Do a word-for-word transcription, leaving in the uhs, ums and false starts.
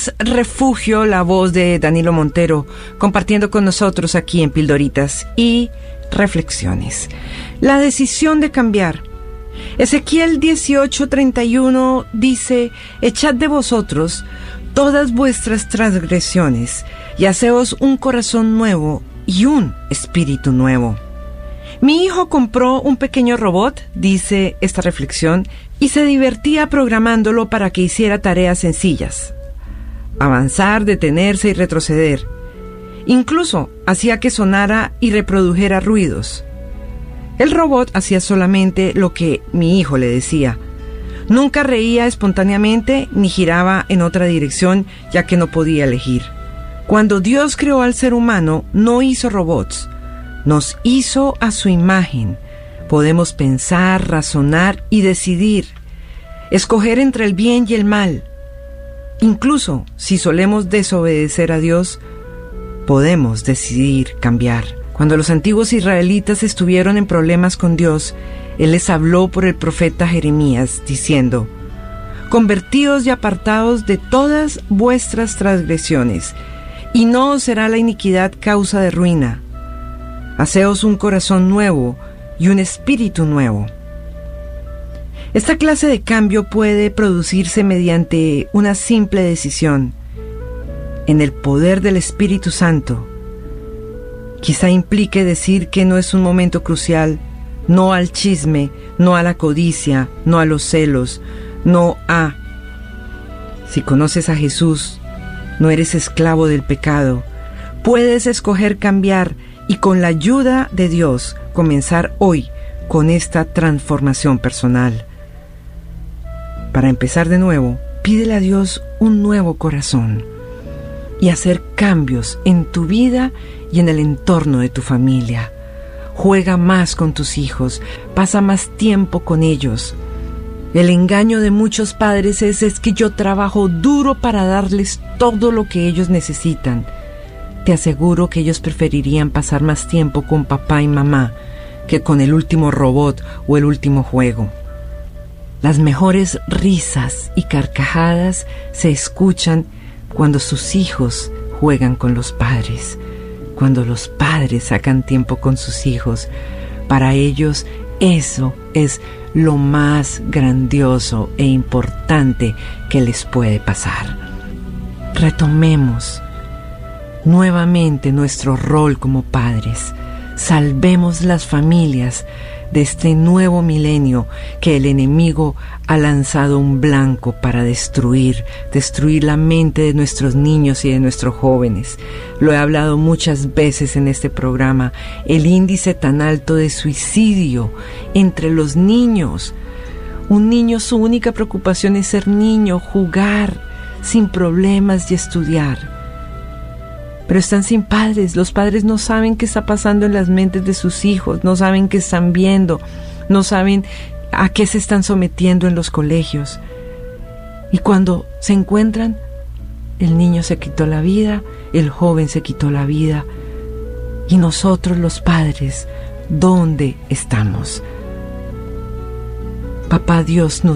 Refugio, la voz de Danilo Montero, compartiendo con nosotros aquí en Pildoritas y Reflexiones. La decisión de cambiar. Ezequiel dieciocho treinta y uno dice: echad de vosotros todas vuestras transgresiones y haceos un corazón nuevo y un espíritu nuevo. Mi hijo compró un pequeño robot, dice esta reflexión, y se divertía programándolo para que hiciera tareas sencillas. Avanzar, detenerse y retroceder. Incluso hacía que sonara y reprodujera ruidos. El robot hacía solamente lo que mi hijo le decía. Nunca reía espontáneamente ni giraba en otra dirección, ya que no podía elegir. Cuando Dios creó al ser humano, no hizo robots. Nos hizo a su imagen. Podemos pensar, razonar y decidir. Escoger entre el bien y el mal. Incluso si solemos desobedecer a Dios, podemos decidir cambiar. Cuando los antiguos israelitas estuvieron en problemas con Dios, Él les habló por el profeta Jeremías, diciendo: convertíos y apartaos de todas vuestras transgresiones, y no os será la iniquidad causa de ruina. Haceos un corazón nuevo y un espíritu nuevo. Esta clase de cambio puede producirse mediante una simple decisión, en el poder del Espíritu Santo. Quizá implique decir que no es un momento crucial, no al chisme, no a la codicia, no a los celos, no a... Si conoces a Jesús, no eres esclavo del pecado. Puedes escoger cambiar y con la ayuda de Dios comenzar hoy con esta transformación personal. Para empezar de nuevo, pídele a Dios un nuevo corazón y hacer cambios en tu vida y en el entorno de tu familia. Juega más con tus hijos, pasa más tiempo con ellos. El engaño de muchos padres es, es que yo trabajo duro para darles todo lo que ellos necesitan. Te aseguro que ellos preferirían pasar más tiempo con papá y mamá que con el último robot o el último juego. Las mejores risas y carcajadas se escuchan cuando sus hijos juegan con los padres, cuando los padres sacan tiempo con sus hijos. Para ellos eso es lo más grandioso e importante que les puede pasar. Retomemos nuevamente nuestro rol como padres. Salvemos las familias de este nuevo milenio que el enemigo ha lanzado un blanco para destruir, destruir la mente de nuestros niños y de nuestros jóvenes. Lo he hablado muchas veces en este programa, el índice tan alto de suicidio entre los niños. Un niño, su única preocupación es ser niño, jugar sin problemas y estudiar. Pero están sin padres, los padres no saben qué está pasando en las mentes de sus hijos, no saben qué están viendo, no saben a qué se están sometiendo en los colegios. Y cuando se encuentran, el niño se quitó la vida, el joven se quitó la vida. Y nosotros los padres, ¿dónde estamos? Papá Dios nos